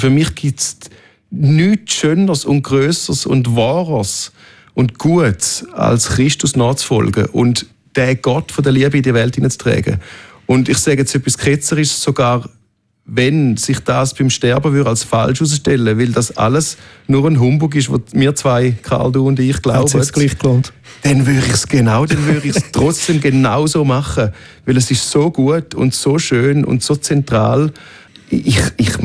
für mich gibt es nichts Schöneres und Grösseres und Wahres und Gutes, als Christus nachzufolgen und den Gott von der Liebe in die Welt hineinzutragen. Und ich sage jetzt etwas Ketzerisches, sogar wenn sich das beim Sterben würde als falsch herausstellen, weil das alles nur ein Humbug ist, was wir zwei, Karl, du und ich, glauben, hat es gleich gelohnt. Dann würde ich es trotzdem genauso machen, weil es ist so gut und so schön und so zentral. Ich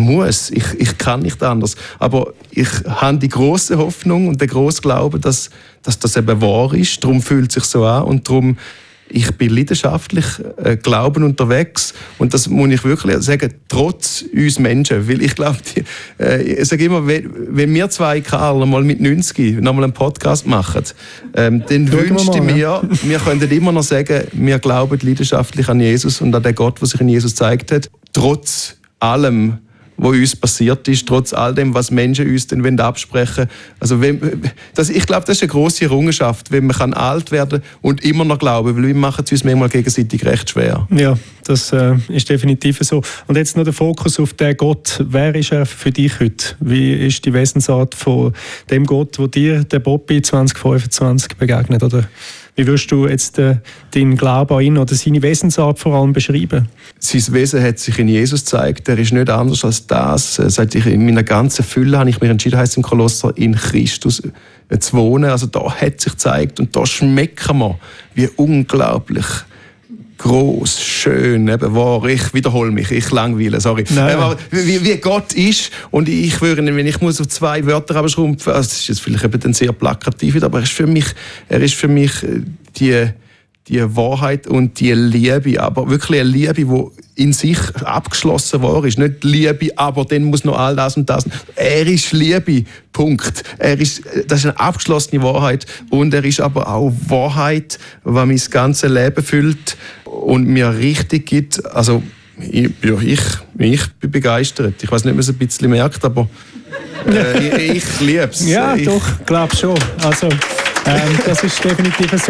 kann nicht anders. Aber ich habe die große Hoffnung und den grossen Glauben, dass das eben wahr ist. Darum fühlt es sich so an und darum ich bin leidenschaftlich Glauben unterwegs und das muss ich wirklich sagen, trotz uns Menschen, weil ich glaube, ich sage immer, wenn wir zwei, Karl, mal mit 90 nochmal einen Podcast machen, dann wünschte ich mir, wir könnten immer noch sagen, wir glauben leidenschaftlich an Jesus und an den Gott, der sich in Jesus gezeigt hat, trotz allem, was uns passiert ist, trotz all dem, was Menschen uns dann absprechen wollen. Also ich glaube, das ist eine grosse Errungenschaft, wenn man alt werden kann und immer noch glauben, weil wir machen es uns manchmal gegenseitig recht schwer. Ja, das ist definitiv so. Und jetzt noch der Fokus auf den Gott. Wer ist er für dich heute? Wie ist die Wesensart von dem Gott, der dir, der Bobby, 2025 begegnet? Oder wie würdest du jetzt deinen Glauben an ihn oder seine Wesensart vor allem beschreiben? Sein Wesen hat sich in Jesus gezeigt. Er ist nicht anders als das. Seit ich in meiner ganzen Fülle habe ich mich entschieden, heisst im Kolosser, in Christus zu wohnen. Also da hat sich gezeigt und da schmecken wir, wie unglaublich groß, schön, eben wahr. Ich wiederhole mich, ich langweile, sorry. Wie Gott ist und ich würde, wenn ich muss auf 2 Wörter abschrumpfen, also das ist jetzt vielleicht eben sehr plakativ, aber er ist für mich die Wahrheit und die Liebe, aber wirklich eine Liebe, die in sich abgeschlossen war, ist nicht Liebe, aber dann muss noch all das und das. Er ist Liebe, Punkt. Das ist eine abgeschlossene Wahrheit und er ist aber auch Wahrheit, die mein ganzes Leben füllt und mir richtig gibt. Also ich bin begeistert. Ich weiß nicht, ob man es ein bisschen merkt, aber ich liebe es. Ja, doch, glaube schon. Also das ist definitiv so.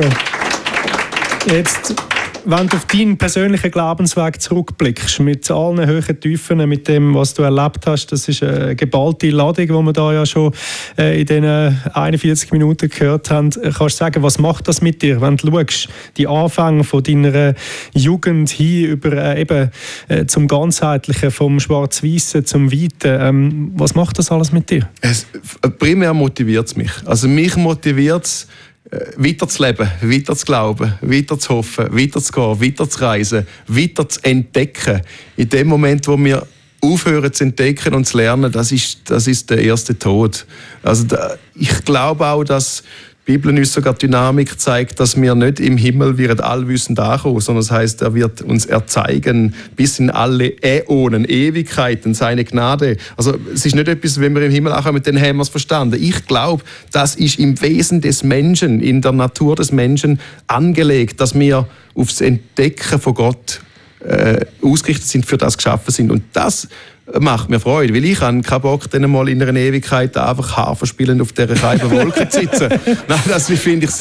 Jetzt, wenn du auf deinen persönlichen Glaubensweg zurückblickst, mit allen Höhen, Tiefen, mit dem, was du erlebt hast, das ist eine geballte Ladung, die wir da ja schon in diesen 41 Minuten gehört haben. Kannst du sagen, was macht das mit dir, wenn du schaust, die Anfänge von deiner Jugend hin über zum Ganzheitlichen, vom Schwarz-Weißen zum Weiten, was macht das alles mit dir? Primär motiviert es mich. Also mich motiviert es, weiter zu leben, weiter zu glauben, weiter zu hoffen, weiter zu gehen, weiter zu reisen, weiter zu entdecken. In dem Moment, wo wir aufhören zu entdecken und zu lernen, das ist der erste Tod. Also ich glaube auch, dass die Bibel uns sogar Dynamik zeigt, dass wir nicht im Himmel werden allwissend ankommen, sondern das heisst, er wird uns erzeigen bis in alle Äonen, Ewigkeiten, seine Gnade. Also es ist nicht etwas, wenn wir im Himmel ankommen, dann haben wir es verstanden. Ich glaube, das ist im Wesen des Menschen, in der Natur des Menschen angelegt, dass wir aufs Entdecken von Gott ausgerichtet sind, für das geschaffen sind. Und das macht mir Freude, weil ich habe keinen Bock, dann mal in einer Ewigkeit einfach Harfe spielend auf dieser kalten Wolke zu sitzen. Nein, das finde ich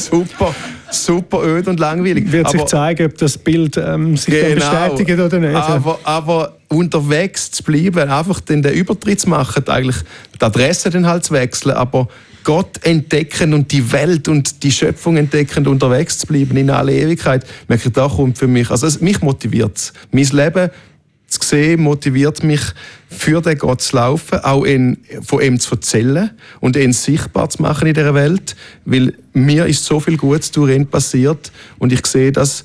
super öd und langweilig. Wird sich zeigen, ob das Bild sich bestätigt oder nicht. Aber unterwegs zu bleiben, einfach den Übertritt zu machen, eigentlich die Adresse dann halt zu wechseln, aber Gott entdecken und die Welt und die Schöpfung entdecken, unterwegs zu bleiben in alle Ewigkeit, merke ich, da kommt für mich, also mich motiviert es. Mein Leben zu sehen, motiviert mich, für den Gott zu laufen, auch von ihm zu erzählen und ihn sichtbar zu machen in dieser Welt, weil mir ist so viel Gutes durch ihn passiert und ich sehe, dass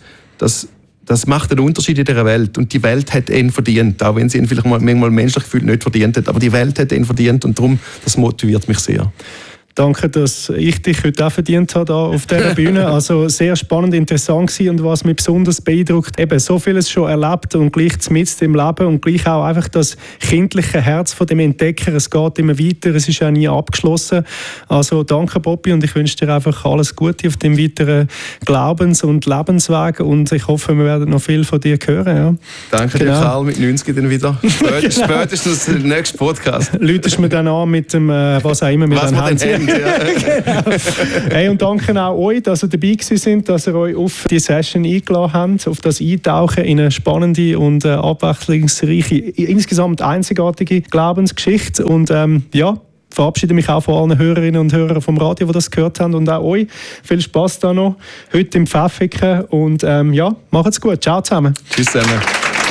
das macht einen Unterschied in dieser Welt und die Welt hat ihn verdient, auch wenn sie ihn vielleicht manchmal menschlich gefühlt nicht verdient hat, aber die Welt hat ihn verdient und darum, das motiviert mich sehr. Danke, dass ich dich heute auch verdient habe hier auf dieser Bühne. Also sehr spannend, interessant gewesen und was mich besonders beeindruckt, eben so vieles schon erlebt und gleich mitten im Leben und gleich auch einfach das kindliche Herz von dem Entdecker. Es geht immer weiter, es ist auch nie abgeschlossen. Also danke, Bobby, und ich wünsche dir einfach alles Gute auf dem weiteren Glaubens- und Lebensweg und ich hoffe, wir werden noch viel von dir hören. Ja. Danke dir, Karl, mit 90 dann wieder. Spätestens der nächste Podcast. Läutest mir dann an mit dem, was auch immer wir dann haben. Ende. Ja. Genau. Hey, und danke auch euch, dass ihr dabei sind, dass ihr euch auf die Session eingeladen habt, auf das Eintauchen in eine spannende und abwechslungsreiche, insgesamt einzigartige Glaubensgeschichte. Und verabschiede mich auch von allen Hörerinnen und Hörern vom Radio, die das gehört haben, und auch euch. Viel Spass da noch heute im Pfäffiken und macht's gut. Ciao zusammen. Tschüss zusammen.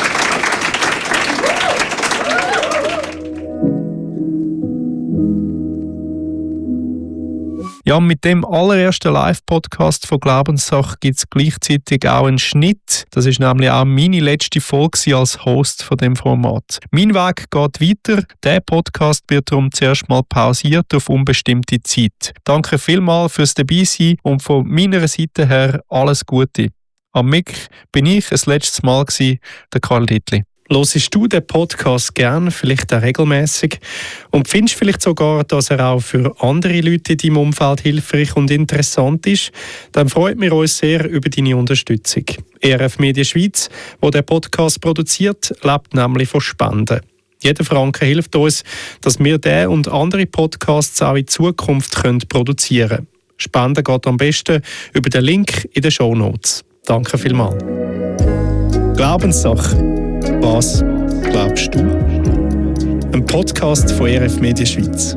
Ja, mit dem allerersten Live-Podcast von Glaubenssache gibt es gleichzeitig auch einen Schnitt. Das ist nämlich auch meine letzte Folge als Host von dem Format. Mein Weg geht weiter. Der Podcast wird darum zuerst mal pausiert auf unbestimmte Zeit. Danke vielmals fürs Dabeisein und von meiner Seite her alles Gute. Am Mic bin ich das letzte Mal der Karl Dittli. Hörst du den Podcast gern, vielleicht auch regelmäßig, und findest vielleicht sogar, dass er auch für andere Leute in deinem Umfeld hilfreich und interessant ist, dann freut wir uns sehr über deine Unterstützung. ERF Media Schweiz, wo der Podcast produziert, lebt nämlich von Spenden. Jeder Franken hilft uns, dass wir diesen und andere Podcasts auch in Zukunft produzieren können. Spenden geht am besten über den Link in den Shownotes. Danke vielmals. Glaubenssache. Was glaubst du? Ein Podcast von ERF Media Schweiz.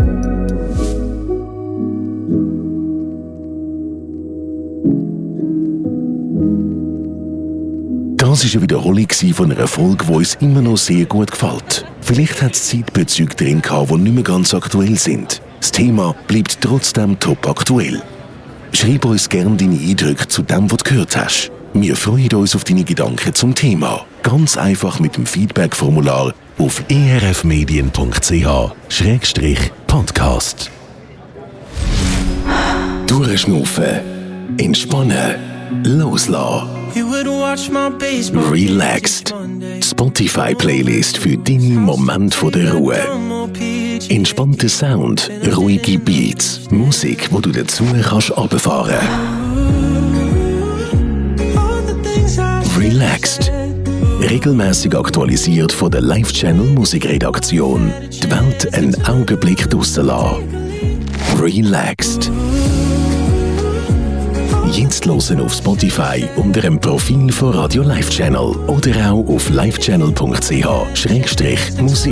Das war eine Wiederholung von einer Folge, die uns immer noch sehr gut gefällt. Vielleicht hat es Zeitbezüge drin gehabt, die nicht mehr ganz aktuell sind. Das Thema bleibt trotzdem top aktuell. Schreib uns gerne deine Eindrücke zu dem, was du gehört hast. Wir freuen uns auf deine Gedanken zum Thema. Ganz einfach mit dem Feedback-Formular auf erfmedien.ch/podcast. Durchschnaufen, entspannen, loslassen. Relaxed. Spotify-Playlist für deine Momente der Ruhe. Entspannter Sound, ruhige Beats, Musik, wo du dazu kannst runterfahren. Relaxed. Regelmäßig aktualisiert von der Live-Channel Musikredaktion. Die Welt einen Augenblick draussen lassen. Relaxed. Jetzt hören auf Spotify unter dem Profil von Radio Live Channel oder auch auf livechannel.ch/musik.